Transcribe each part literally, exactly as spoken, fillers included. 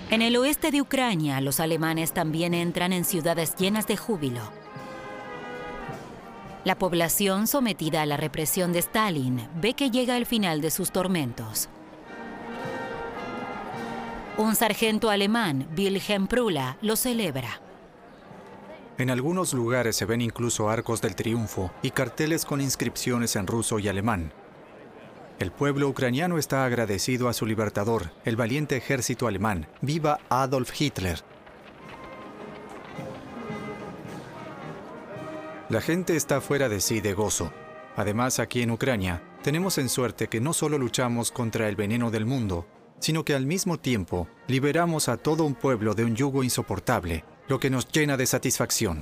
En el oeste de Ucrania, los alemanes también entran en ciudades llenas de júbilo. La población sometida a la represión de Stalin ve que llega el final de sus tormentos. Un sargento alemán, Wilhelm Prula, lo celebra. En algunos lugares se ven incluso arcos del triunfo y carteles con inscripciones en ruso y alemán. El pueblo ucraniano está agradecido a su libertador, el valiente ejército alemán. ¡Viva Adolf Hitler! La gente está fuera de sí de gozo. Además, aquí en Ucrania, tenemos en suerte que no solo luchamos contra el veneno del mundo, sino que al mismo tiempo liberamos a todo un pueblo de un yugo insoportable, lo que nos llena de satisfacción.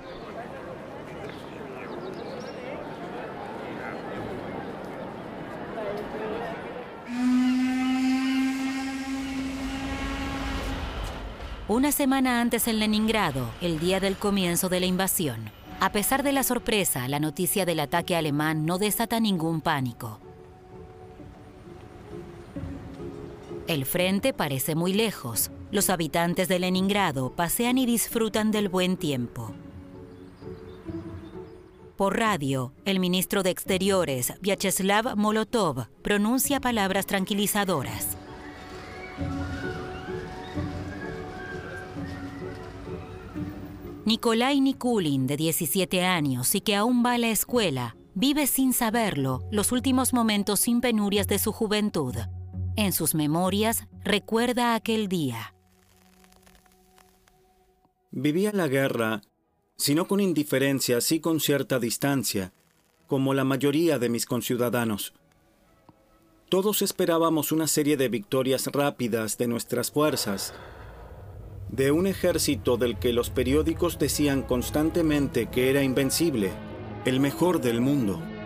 Una semana antes en Leningrado, el día del comienzo de la invasión. A pesar de la sorpresa, la noticia del ataque alemán no desata ningún pánico. El frente parece muy lejos. Los habitantes de Leningrado pasean y disfrutan del buen tiempo. Por radio, el ministro de Exteriores, Vyacheslav Molotov, pronuncia palabras tranquilizadoras. Nikolai Nikulin, de diecisiete años y que aún va a la escuela, vive sin saberlo los últimos momentos sin penurias de su juventud. En sus memorias recuerda aquel día. Vivía la guerra, si no con indiferencia, sí con cierta distancia, como la mayoría de mis conciudadanos. Todos esperábamos una serie de victorias rápidas de nuestras fuerzas, de un ejército del que los periódicos decían constantemente que era invencible, el mejor del mundo.